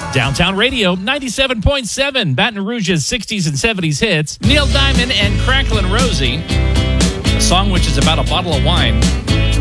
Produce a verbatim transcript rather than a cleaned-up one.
Downtown Radio, ninety-seven point seven, Baton Rouge's sixties and seventies hits. Neil Diamond and Cracklin' Rosie, a song which is about a bottle of wine.